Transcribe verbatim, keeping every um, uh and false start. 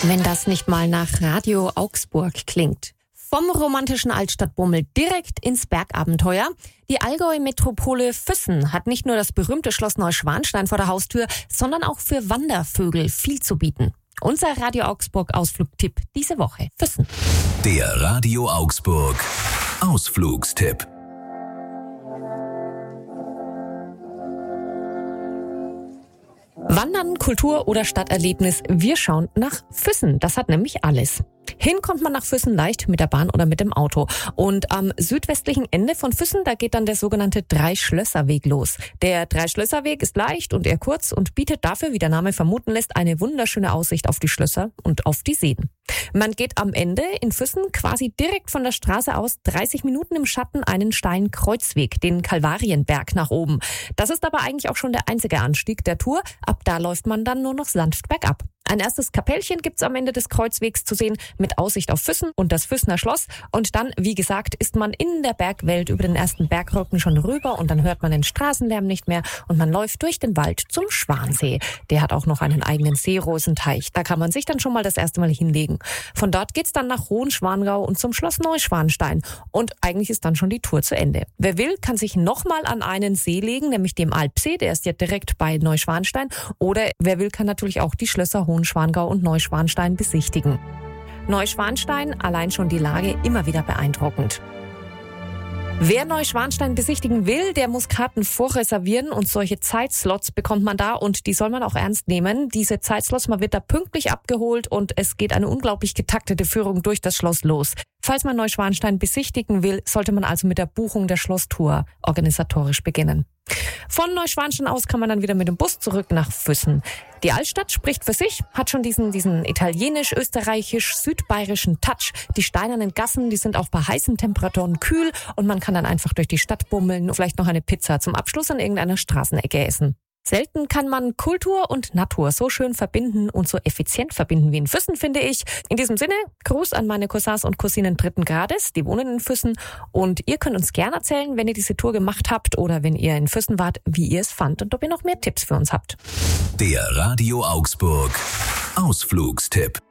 Wenn das nicht mal nach Radio Augsburg klingt. Vom romantischen Altstadtbummel direkt ins Bergabenteuer. Die Allgäu-Metropole Füssen hat nicht nur das berühmte Schloss Neuschwanstein vor der Haustür, sondern auch für Wandervögel viel zu bieten. Unser Radio Augsburg Ausflugtipp diese Woche: Füssen. Der Radio Augsburg Ausflugstipp. Wandern, Kultur oder Stadterlebnis, wir schauen nach Füssen. Das hat nämlich alles. Hin kommt man nach Füssen leicht mit der Bahn oder mit dem Auto. Und am südwestlichen Ende von Füssen, da geht dann der sogenannte Dreischlösserweg los. Der Dreischlösserweg ist leicht und eher kurz und bietet dafür, wie der Name vermuten lässt, eine wunderschöne Aussicht auf die Schlösser und auf die Seen. Man geht am Ende in Füssen quasi direkt von der Straße aus dreißig Minuten im Schatten einen steilen Kreuzweg, den Kalvarienberg, nach oben. Das ist aber eigentlich auch schon der einzige Anstieg der Tour. Ab da läuft man dann nur noch sanft bergab. Ein erstes Kapellchen gibt's am Ende des Kreuzwegs zu sehen, mit Aussicht auf Füssen und das Füssener Schloss. Und dann, wie gesagt, ist man in der Bergwelt über den ersten Bergrücken schon rüber und dann hört man den Straßenlärm nicht mehr und man läuft durch den Wald zum Schwansee. Der hat auch noch einen eigenen Seerosenteich. Da kann man sich dann schon mal das erste Mal hinlegen. Von dort geht's dann nach Hohenschwangau und zum Schloss Neuschwanstein. Und eigentlich ist dann schon die Tour zu Ende. Wer will, kann sich nochmal an einen See legen, nämlich dem Alpsee. Der ist ja direkt bei Neuschwanstein. Oder wer will, kann natürlich auch die Schlösser Hohenschwangau und Neuschwanstein besichtigen. Neuschwanstein, allein schon die Lage, immer wieder beeindruckend. Wer Neuschwanstein besichtigen will, der muss Karten vorreservieren und solche Zeitslots bekommt man da und die soll man auch ernst nehmen. Diese Zeitslots, man wird da pünktlich abgeholt und es geht eine unglaublich getaktete Führung durch das Schloss los. Falls man Neuschwanstein besichtigen will, sollte man also mit der Buchung der Schlosstour organisatorisch beginnen. Von Neuschwanstein aus kann man dann wieder mit dem Bus zurück nach Füssen. Die Altstadt spricht für sich, hat schon diesen, diesen italienisch-österreichisch-südbayerischen Touch. Die steinernen Gassen, die sind auch bei heißen Temperaturen kühl und man kann dann einfach durch die Stadt bummeln und vielleicht noch eine Pizza zum Abschluss an irgendeiner Straßenecke essen. Selten kann man Kultur und Natur so schön verbinden und so effizient verbinden wie in Füssen, finde ich. In diesem Sinne, Gruß an meine Cousins und Cousinen dritten Grades, die wohnen in Füssen. Und ihr könnt uns gerne erzählen, wenn ihr diese Tour gemacht habt oder wenn ihr in Füssen wart, wie ihr es fandt und ob ihr noch mehr Tipps für uns habt. Der Radio Augsburg Ausflugstipp.